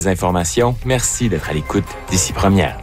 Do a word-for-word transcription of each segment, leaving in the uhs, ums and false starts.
Informations, merci d'être à l'écoute d'Ici Première.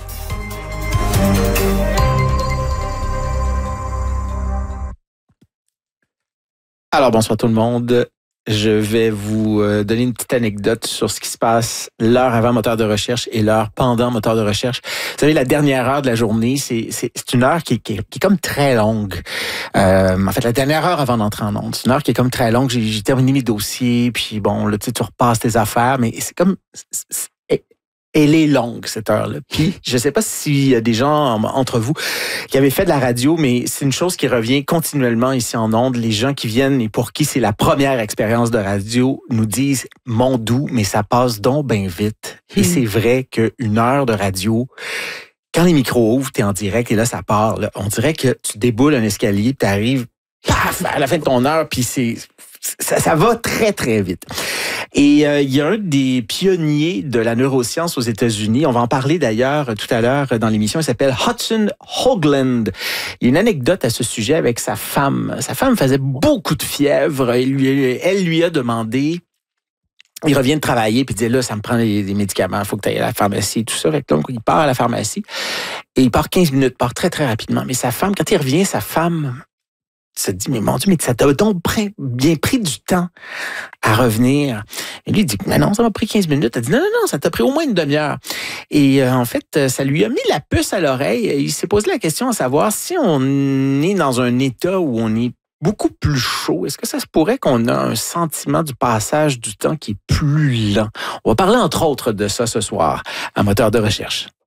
Alors, bonsoir tout le monde. Je vais vous donner une petite anecdote sur ce qui se passe l'heure avant moteur de recherche et l'heure pendant moteur de recherche. Vous savez, la dernière heure de la journée, c'est, c'est, c'est une heure qui est, qui, est, qui est comme très longue. Euh, en fait, la dernière heure avant d'entrer en onde, c'est une heure qui est comme très longue. J'ai, j'ai terminé mes dossiers, puis bon, là, tu sais, tu repasses tes affaires, mais c'est comme... C'est, c'est, Elle est longue, cette heure-là. Puis, je ne sais pas s'il y a des gens entre vous qui avaient fait de la radio, mais c'est une chose qui revient continuellement ici en ondes. Les gens qui viennent et pour qui c'est la première expérience de radio nous disent « Mon doux, mais ça passe donc bien vite. » Et c'est vrai qu'une heure de radio, quand les micros ouvrent, tu es en direct et là, ça part. Là, on dirait que tu déboules un escalier, tu arrives paf, à la fin de ton heure, puis c'est... Ça, ça va très, très vite. Et euh, il y a un des pionniers de la neuroscience aux États-Unis. On va en parler d'ailleurs tout à l'heure dans l'émission. Il s'appelle Hudson Hoagland. Il y a une anecdote à ce sujet avec sa femme. Sa femme faisait beaucoup de fièvre. Elle lui, elle lui a demandé... Il revient de travailler puis il dit là, ça me prend des, des médicaments, il faut que tu ailles à la pharmacie, tout ça. Donc, il part à la pharmacie et il part quinze minutes, part très, très rapidement. Mais sa femme, quand il revient, sa femme... se dit, mais mon Dieu, mais ça t'a donc bien pris du temps à revenir. Et lui, il dit, mais non, ça m'a pris quinze minutes. Elle dit, non, non, non, ça t'a pris au moins une demi-heure. Et euh, en fait, ça lui a mis la puce à l'oreille. Il s'est posé la question à savoir si on est dans un état où on est beaucoup plus chaud, est-ce que ça se pourrait qu'on a un sentiment du passage du temps qui est plus lent? On va parler entre autres de ça ce soir à Moteur de recherche.